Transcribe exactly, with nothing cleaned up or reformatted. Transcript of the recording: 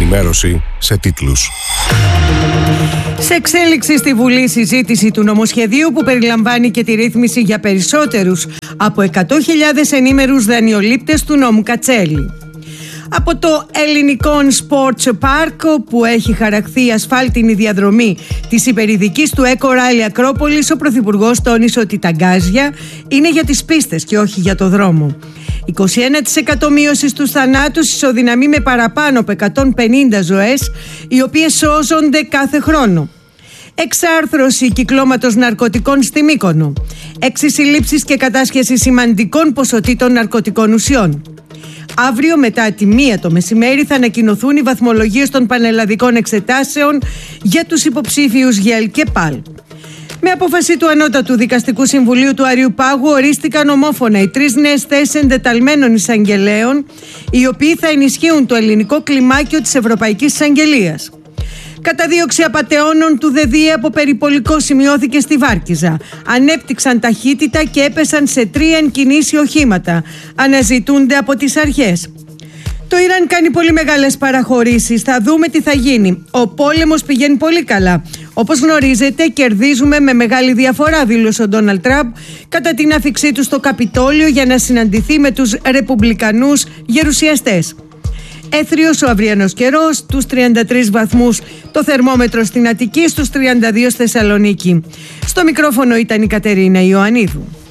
ενημέρωση σε τίτλους. Σε εξέλιξη στη Βουλή συζήτηση του νομοσχεδίου που περιλαμβάνει και τη ρύθμιση για περισσότερους από εκατό χιλιάδες ενήμερους δανειολήπτες του νόμου Κατσέλη. Από το Ελληνικό Sports Park, που έχει χαραχθεί ασφάλτινη διαδρομή της υπερηδικής του Eco Rally Ακρόπολης, ο Πρωθυπουργός τόνισε ότι τα γκάζια είναι για τις πίστες και όχι για το δρόμο. είκοσι ένα τοις εκατό μείωση στους θανάτους ισοδυναμεί με παραπάνω από εκατόν πενήντα ζωές, οι οποίες σώζονται κάθε χρόνο. Εξάρθρωση κυκλώματος ναρκωτικών στη Μύκονο. Έξι συλλήψεις και κατάσχεση σημαντικών ποσοτήτων ναρκωτικών ουσιών. Αύριο μετά τη μία το μεσημέρι θα ανακοινωθούν οι βαθμολογίες των πανελλαδικών εξετάσεων για τους υποψήφιους ΓΕΛ και ΠΑΛ. Με απόφαση του Ανώτατου Δικαστικού Συμβουλίου του Αριού Πάγου ορίστηκαν ομόφωνα οι τρεις νέες θέσεις εντεταλμένων εισαγγελέων, οι οποίοι θα ενισχύουν το ελληνικό κλιμάκιο της Ευρωπαϊκής Εισαγγελίας. Καταδίωξη απατεώνων του ΔΕΔΙΕ από περιπολικό σημειώθηκε στη Βάρκιζα. Ανέπτυξαν ταχύτητα και έπεσαν σε τρία εν κινήσει οχήματα. Αναζητούνται από τις αρχές. Το Ιράν κάνει πολύ μεγάλες παραχωρήσεις. Θα δούμε τι θα γίνει. Ο πόλεμος πηγαίνει πολύ καλά. Όπως γνωρίζετε, κερδίζουμε με μεγάλη διαφορά, δήλωσε ο Ντόναλντ Τραμπ κατά την άφιξή του στο Καπιτόλιο για να συναντηθεί με τους ρεπουμπλικανούς γερουσιαστές. Έθριος ο αυριανός καιρός, στους τριάντα τρεις βαθμούς το θερμόμετρο στην Αττική, στους τριάντα δύο στη Θεσσαλονίκη. Στο μικρόφωνο ήταν η Κατερίνα Ιωαννίδου.